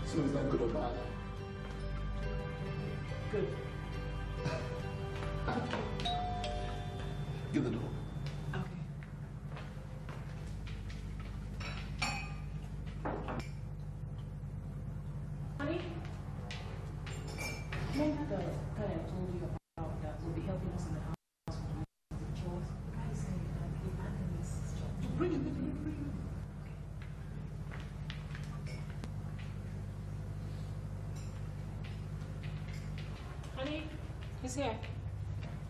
So is that good or bad? Good. Get the door. Okay. Honey? Remember the guy I told you about that will be helping us in the house with the chores? The guy is saying that he abandoned his job. Bring it, bring it. Honey, he's here.